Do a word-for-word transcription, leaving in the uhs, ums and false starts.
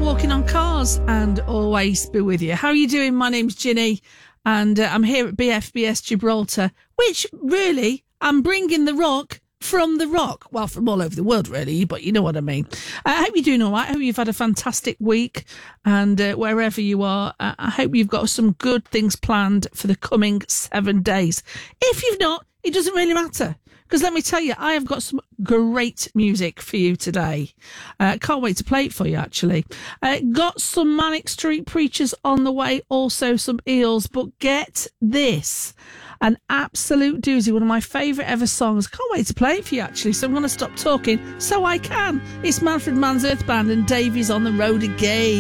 Walking on Cars and always be with you. How are you doing? My name's Ginny and uh, I'm here at B F B S Gibraltar, which really, I'm bringing the rock from the rock. Well, from all over the world, really, but you know what I mean. I hope you're doing all right. I hope you've had a fantastic week and uh, wherever you are, uh, I hope you've got some good things planned for the coming seven days. If you've not, it doesn't really matter. Because let me tell you, I have got some great music for you today. Uh, can't wait to play it for you, actually. Uh, got some Manic Street Preachers on the way, also some Eels. But get this, an absolute doozy, one of my favourite ever songs. Can't wait to play it for you, actually. So I'm going to stop talking so I can. It's Manfred Mann's Earth Band and Davey's on the road again.